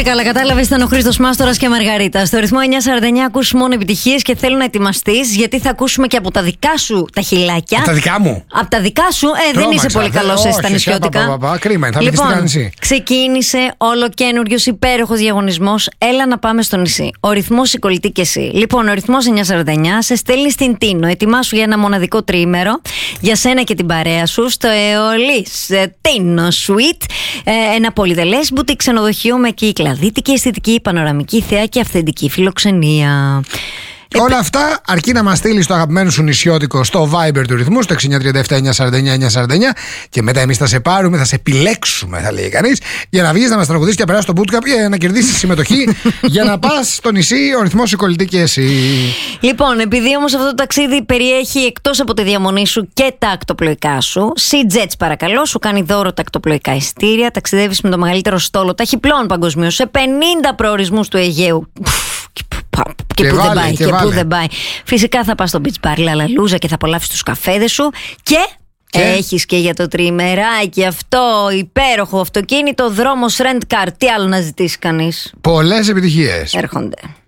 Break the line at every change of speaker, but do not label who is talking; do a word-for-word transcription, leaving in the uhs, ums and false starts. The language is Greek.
Πολύ καλά, κατάλαβε. Ήταν ο Χρήστος Μάστορας και Μαργαρίτα. Στο ρυθμό εννιά σαράντα εννιά ακούς μόνο επιτυχίες και θέλω να ετοιμαστείς, γιατί θα ακούσουμε και από τα δικά σου τα χιλάκια.
Από τα δικά μου.
Από τα δικά σου, ε, δεν είσαι πολύ καλός εσύ στα νησιώτικα.
Κρίμα, θα
λοιπόν,
στο νησί.
Ξεκίνησε όλο καινούριος υπέροχος διαγωνισμός. Έλα να πάμε στο νησί. Ο ρυθμός, η κολλητή και εσύ. Λοιπόν, ο ρυθμός εννιά σαράντα εννιά σε στέλνει στην Τίνο. Ετοιμάσου για ένα μοναδικό τριήμερο για σένα και την παρέα σου στο Αιωλής Τίνο Suite. Ε, ένα πολυδελές μπουτί ξενοδοχείο με κυκλαδίτικη αισθητική, πανοραμική θέα και αυθεντική φιλοξενία.
Όλα αυτά αρκεί να μας στείλει το αγαπημένο σου νησιώτικο στο Viber του ρυθμού, στο έξι εννιά τρία επτά εννιά σαράντα εννιά εννιά σαράντα εννιά, και μετά εμείς θα σε πάρουμε, θα σε επιλέξουμε, θα λέει κανείς, για να βγεις να μας τραγουδήσεις και να περάσεις το bootcamp για να κερδίσεις συμμετοχή για να πας στο νησί, ο ρυθμός, η κολλητή και εσύ.
Λοιπόν, επειδή όμως αυτό το ταξίδι περιέχει εκτός από τη διαμονή σου και τα ακτοπλοϊκά σου, SeaJets παρακαλώ, σου κάνει δώρο τα ακτοπλοϊκά εισιτήρια, ταξιδεύεις με το μεγαλύτερο στόλο ταχυπλών παγκοσμίως σε πενήντα προορισμούς του Αιγαίου. Και, και πού δεν πάει, και, και πού δεν πάει. Φυσικά θα πας στο beach bar Λαλαλούζα και θα απολαύσεις τους καφέδες σου. Και, και έχεις και για το τριημεράκι αυτό υπέροχο αυτοκίνητο δρόμος rent car. Τι άλλο να ζητήσει κανείς.
Πολλές επιτυχίες
έρχονται.